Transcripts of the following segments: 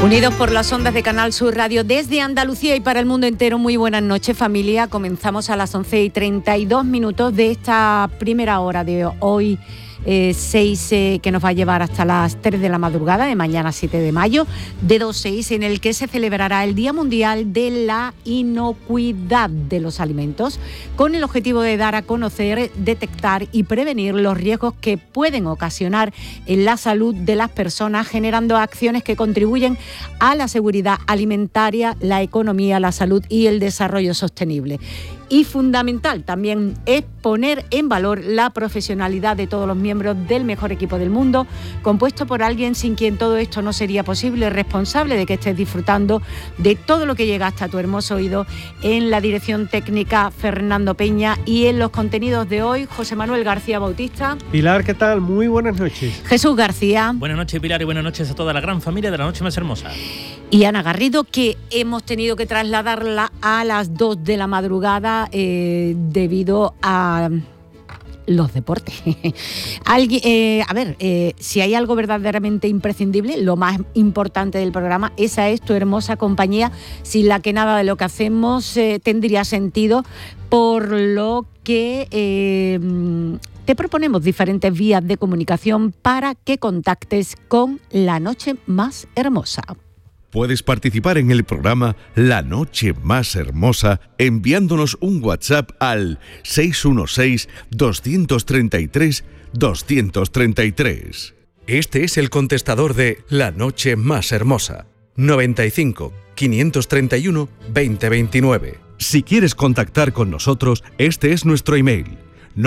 Unidos por las ondas de Canal Sur Radio desde Andalucía y para el mundo entero, muy buenas noches, familia. Comenzamos a las 11:32 de esta primera hora de hoy, 6, que nos va a llevar hasta las 3 de la madrugada de mañana 7 de mayo de 2-6, en el que se celebrará el Día Mundial de la Inocuidad de los Alimentos, con el objetivo de dar a conocer, detectar y prevenir los riesgos que pueden ocasionar en la salud de las personas, generando acciones que contribuyen a la seguridad alimentaria, la economía, la salud y el desarrollo sostenible. Y fundamental también es poner en valor la profesionalidad de todos los miembros del mejor equipo del mundo, compuesto por alguien sin quien todo esto no sería posible, responsable de que estés disfrutando de todo lo que llega hasta tu hermoso oído. En la dirección técnica, Fernando Peña, y en los contenidos de hoy, José Manuel García Bautista. Pilar, ¿qué tal? Muy buenas noches. Jesús García. Buenas noches, Pilar, y buenas noches a toda la gran familia de La Noche Más Hermosa. Y Ana Garrido, que hemos tenido que trasladarla a las 2 de la madrugada debido a los deportes. Si hay algo verdaderamente imprescindible, lo más importante del programa, esa es tu hermosa compañía, sin la que nada de lo que hacemos tendría sentido, por lo que te proponemos diferentes vías de comunicación para que contactes con La Noche Más Hermosa. Puedes participar en el programa La Noche Más Hermosa enviándonos un WhatsApp al 616-233-233. Este es el contestador de La Noche Más Hermosa, 95 531 2029. Si quieres contactar con nosotros, este es nuestro email: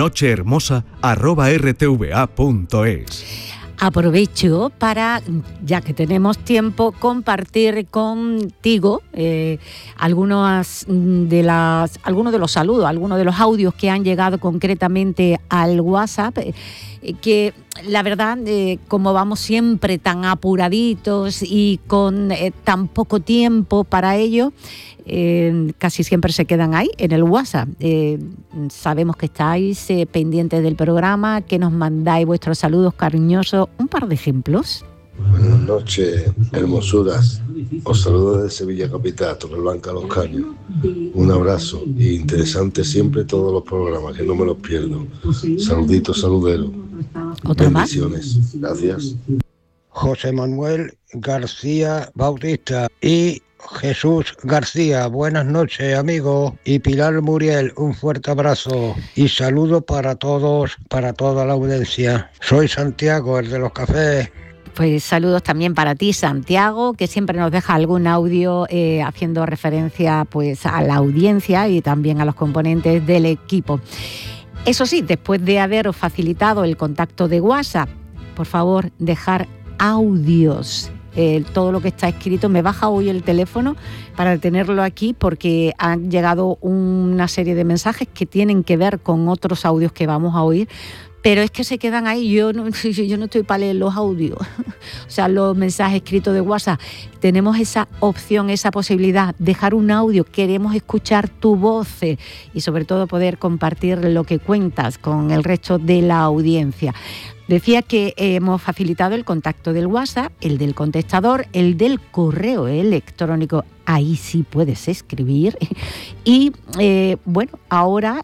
nochehermosa@rtva.es. Aprovecho para, ya que tenemos tiempo, compartir contigo algunos de los saludos, algunos de los audios que han llegado concretamente al WhatsApp, que la verdad, como vamos siempre tan apuraditos y con tan poco tiempo para ello, casi siempre se quedan ahí en el WhatsApp. Sabemos que estáis pendientes del programa, que nos mandáis vuestros saludos cariñosos. Un par de ejemplos. Buenas noches, hermosuras. Os saludo desde Sevilla Capital, Torreblanca, Los Caños. Un abrazo y interesante siempre todos los programas, que no me los pierdo. Saluditos, saludero. Bendiciones. Gracias. José Manuel García Bautista y Jesús García, buenas noches, amigos. Y Pilar Muriel, un fuerte abrazo y saludo para todos, para toda la audiencia. Soy Santiago, el de los cafés. Pues saludos también para ti, Santiago, que siempre nos deja algún audio haciendo referencia pues a la audiencia y también a los componentes del equipo. Eso sí, después de haberos facilitado el contacto de WhatsApp, por favor, dejar audios. Todo lo que está escrito, me baja hoy el teléfono para tenerlo aquí, porque han llegado una serie de mensajes que tienen que ver con otros audios que vamos a oír, pero es que se quedan ahí. Yo no estoy para leer los audios, o sea, los mensajes escritos de WhatsApp. Tenemos esa opción, esa posibilidad, dejar un audio, queremos escuchar tu voz y sobre todo poder compartir lo que cuentas con el resto de la audiencia. Decía que hemos facilitado el contacto del WhatsApp, el del contestador, el del correo electrónico, ahí sí puedes escribir. Y ahora,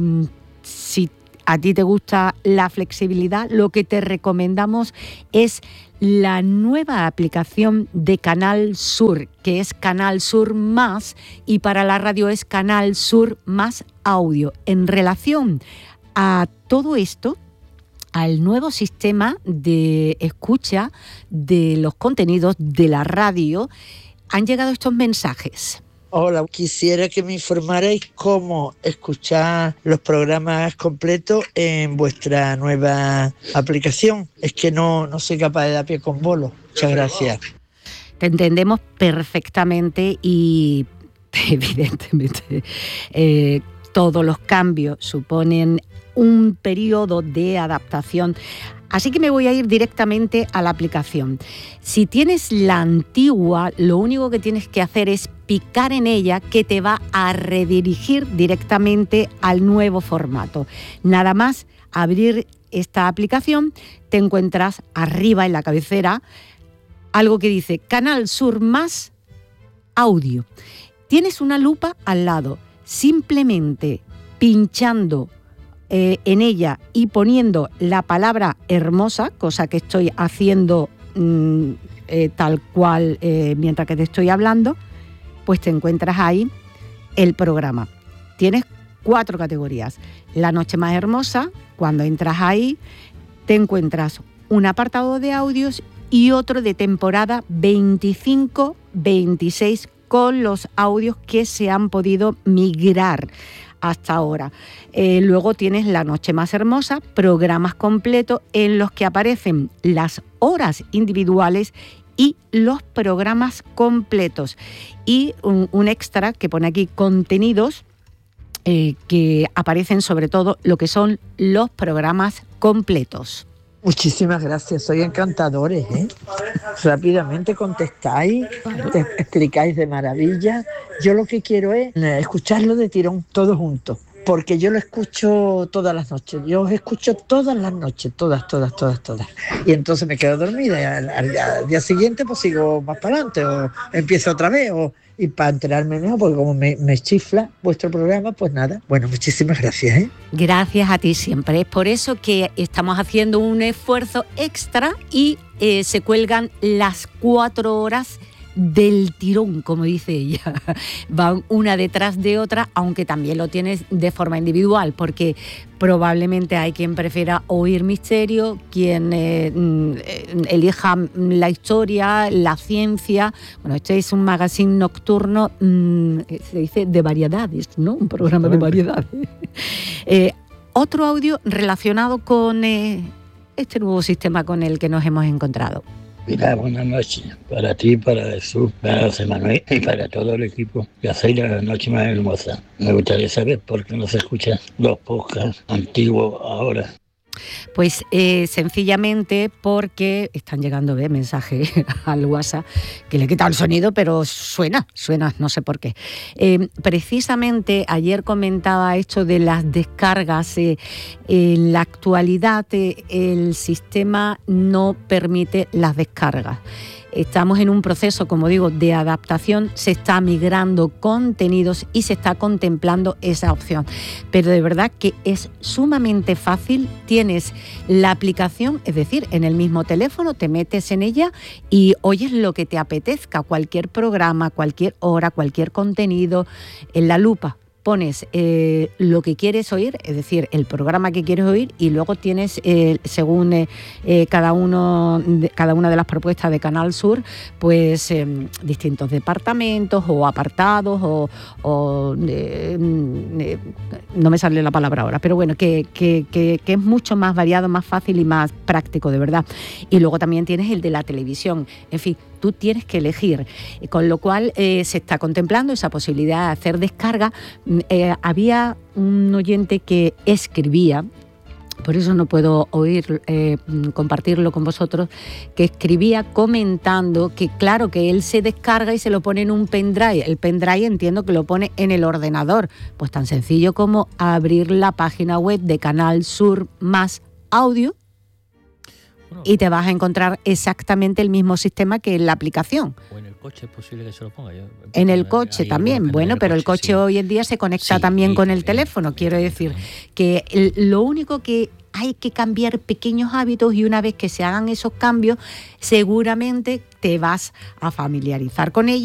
si a ti te gusta la flexibilidad, lo que te recomendamos es la nueva aplicación de Canal Sur, que es Canal Sur Más, y para la radio es Canal Sur Más Audio. En relación a todo esto, al nuevo sistema de escucha de los contenidos de la radio, han llegado estos mensajes. Hola, quisiera que me informarais cómo escuchar los programas completos en vuestra nueva aplicación. Es que no soy capaz de dar pie con bolo. Muchas gracias. Te entendemos perfectamente y evidentemente todos los cambios suponen un periodo de adaptación. Así que me voy a ir directamente a la aplicación. Si tienes la antigua, lo único que tienes que hacer es picar en ella, que te va a redirigir directamente al nuevo formato. Nada más abrir esta aplicación, te encuentras arriba en la cabecera algo que dice Canal Sur Más Audio. Tienes una lupa al lado, simplemente pinchando en ella y poniendo la palabra hermosa, cosa que estoy haciendo tal cual mientras que te estoy hablando, pues te encuentras ahí el programa. Tienes 4 categorías. La noche más hermosa, cuando entras ahí, te encuentras un apartado de audios y otro de temporada 25-26 con los audios que se han podido migrar hasta ahora. Luego tienes la noche más hermosa, programas completos en los que aparecen las horas individuales y los programas completos. Y un extra que pone aquí contenidos, que aparecen sobre todo lo que son los programas completos. Muchísimas gracias, sois encantadores, ¿eh? Rápidamente contestáis, te explicáis de maravilla. Yo lo que quiero es escucharlo de tirón, todos juntos, porque yo lo escucho todas las noches. Yo os escucho todas las noches, todas. Y entonces me quedo dormida y al día siguiente pues sigo más para adelante o empiezo otra vez y para enterarme mejor, porque como me chifla vuestro programa, pues nada. Bueno, muchísimas gracias, ¿eh? Gracias a ti siempre. Es por eso que estamos haciendo un esfuerzo extra y se cuelgan las 4 horas del tirón, como dice ella. Van una detrás de otra, aunque también lo tienes de forma individual, porque probablemente hay quien prefiera oír misterio, quien elija la historia, la ciencia. Bueno, este es un magazine nocturno, se dice de variedades, ¿no? Un programa de variedades. Otro audio relacionado con este nuevo sistema con el que nos hemos encontrado. Mira, buenas noches para ti, para Jesús, para José Manuel y para todo el equipo que hacéis la noche más hermosa. Me gustaría saber por qué no se escuchan los podcasts antiguos ahora. Pues sencillamente porque están llegando mensajes al WhatsApp que le quitan el sonido, pero suena, no sé por qué. Precisamente ayer comentaba esto de las descargas. En la actualidad el sistema no permite las descargas. Estamos en un proceso, como digo, de adaptación, se está migrando contenidos y se está contemplando esa opción. Pero de verdad que es sumamente fácil, tienes la aplicación, es decir, en el mismo teléfono, te metes en ella y oyes lo que te apetezca, cualquier programa, cualquier hora, cualquier contenido, en la lupa. Pones lo que quieres oír, es decir, el programa que quieres oír, y luego tienes, según cada una de las propuestas de Canal Sur, pues distintos departamentos o apartados no me sale la palabra ahora, pero bueno, que es mucho más variado, más fácil y más práctico, de verdad. Y luego también tienes el de la televisión. En fin, tú tienes que elegir, con lo cual se está contemplando esa posibilidad de hacer descarga. Había un oyente que escribía, por eso no puedo compartirlo con vosotros, que escribía comentando que claro, que él se descarga y se lo pone en un pendrive. El pendrive entiendo que lo pone en el ordenador. Pues tan sencillo como abrir la página web de Canal Sur Más Audio y te vas a encontrar exactamente el mismo sistema que en la aplicación. O en el coche es posible que se lo ponga. En el coche también, bueno, pero el coche sí. Hoy en día se conecta también con el teléfono. Quiero decir que lo único que hay que cambiar pequeños hábitos, y una vez que se hagan esos cambios, seguramente te vas a familiarizar con ellos.